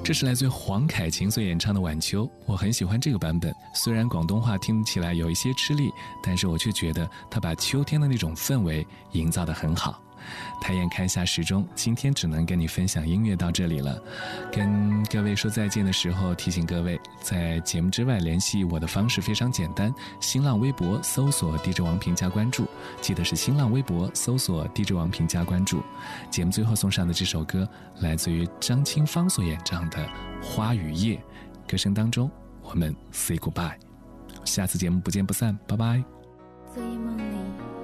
这是来自于黄凯芹所演唱的《晚秋》，我很喜欢这个版本。虽然广东话听起来有一些吃力，但是我却觉得他把秋天的那种氛围营造得很好。抬眼看下时钟，今天只能跟你分享音乐到这里了。跟各位说再见的时候，提醒各位在节目之外联系我的方式非常简单，新浪微博搜索 DJ 王平加关注，记得是新浪微博搜索 DJ 王平加关注。节目最后送上的这首歌来自于张清芳所演唱的《花与叶》，歌声当中我们 say goodbye， 下次节目不见不散，拜拜。 昨夜梦里